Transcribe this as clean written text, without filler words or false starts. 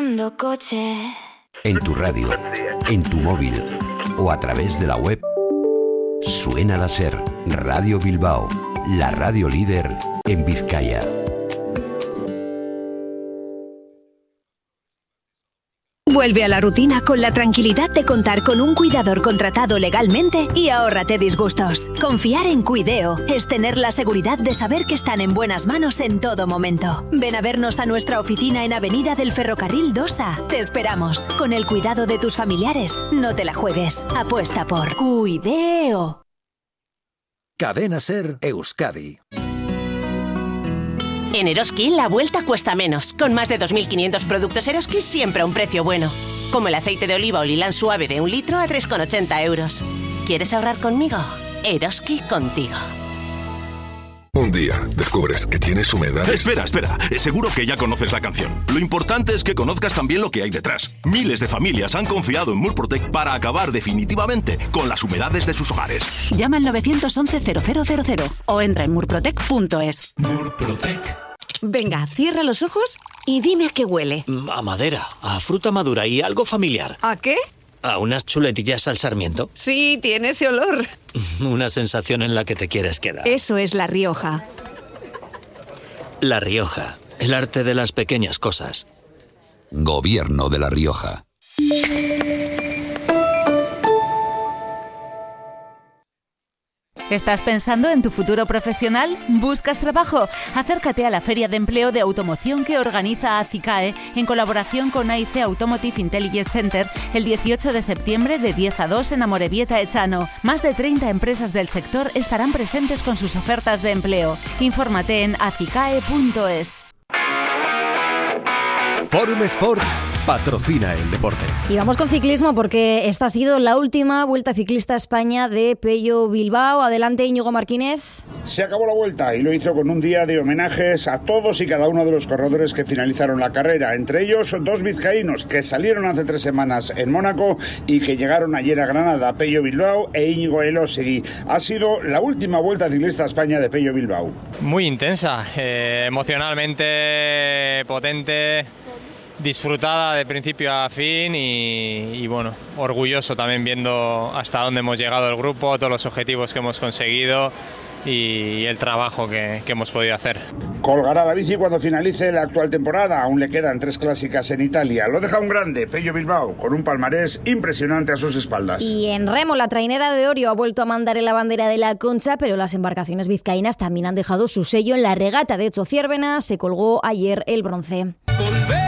estrenando coche. En tu radio, en tu móvil o a través de la web. Suena la SER, Radio Bilbao, la radio líder en Vizcaya. Vuelve a la rutina con la tranquilidad de contar con un cuidador contratado legalmente y ahórrate disgustos. Confiar en Cuideo es tener la seguridad de saber que están en buenas manos en todo momento. Ven a vernos a nuestra oficina en Avenida del Ferrocarril 2A. Te esperamos. Con el cuidado de tus familiares, no te la juegues. Apuesta por Cuideo. Cadena SER Euskadi. En Eroski la vuelta cuesta menos. Con más de 2.500 productos Eroski siempre a un precio bueno. Como el aceite de oliva o lilán suave de 1 litro a 3,80 euros. ¿Quieres ahorrar conmigo? Eroski contigo. Un día descubres que tienes humedades. Espera. Seguro que ya conoces la canción. Lo importante es que conozcas también lo que hay detrás. Miles de familias han confiado en Murprotec para acabar definitivamente con las humedades de sus hogares. Llama al 911-0000 o entra en murprotec.es. Murprotec. Venga, cierra los ojos y dime a qué huele. A madera, a fruta madura y algo familiar. ¿A qué? A unas chuletillas al sarmiento. Sí, tiene ese olor. Una sensación en la que te quieres quedar. Eso es La Rioja. La Rioja, el arte de las pequeñas cosas. Gobierno de La Rioja. ¿Estás pensando en tu futuro profesional? ¿Buscas trabajo? Acércate a la Feria de Empleo de Automoción que organiza ACICAE en colaboración con AIC Automotive Intelligence Center el 18 de septiembre de 10 a 2 en Amorebieta Echano. Más de 30 empresas del sector estarán presentes con sus ofertas de empleo. Infórmate en acicae.es. Forum Sport patrocina el deporte. Y vamos con ciclismo porque esta ha sido la última Vuelta Ciclista a España de Pello Bilbao. Adelante, Íñigo Martínez. Se acabó la vuelta y lo hizo con un día de homenajes a todos y cada uno de los corredores que finalizaron la carrera. Entre ellos, 2 vizcaínos que salieron hace 3 semanas en Mónaco y que llegaron ayer a Granada, Pello Bilbao e Íñigo Elosegui. Ha sido la última Vuelta Ciclista a España de Pello Bilbao. Muy intensa, emocionalmente potente, disfrutada de principio a fin y bueno, orgulloso también viendo hasta dónde hemos llegado el grupo, todos los objetivos que hemos conseguido y el trabajo que hemos podido hacer. Colgará la bici cuando finalice la actual temporada, aún le quedan 3 clásicas en Italia. Lo deja un grande, Pello Bilbao, con un palmarés impresionante a sus espaldas. Y en remo, la trainera de Orio ha vuelto a mandar en la bandera de la Concha, pero las embarcaciones vizcaínas también han dejado su sello en la regata. De hecho, Ciervena se colgó ayer el bronce.